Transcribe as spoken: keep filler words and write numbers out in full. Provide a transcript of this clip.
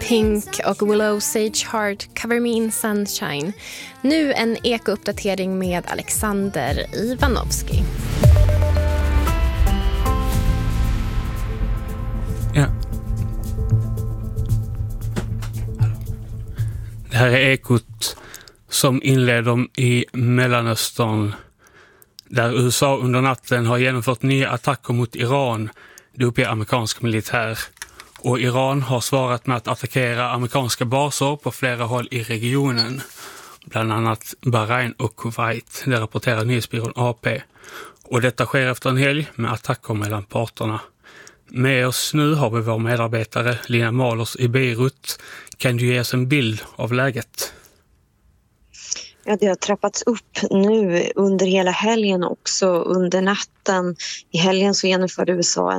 Pink och Willow Sage Heart, Cover Me in Sunshine. Nu en eko-uppdatering med Alexander Ivanovski. Ja. Det här är ekot som inleder i Mellanöstern, där U S A under natten har genomfört nya attacker mot Iran, det uppger amerikansk militär. Och Iran har svarat med att attackera amerikanska baser på flera håll i regionen, bland annat Bahrain och Kuwait, det rapporterar nyhetsbyrån A P. Och detta sker efter en helg med attacker mellan parterna. Med oss nu har vi vår medarbetare Lina Malers i Beirut. Kan du ge oss en bild av läget? Ja, det har trappats upp nu under hela helgen också, under natten. I helgen så genomförde U S A en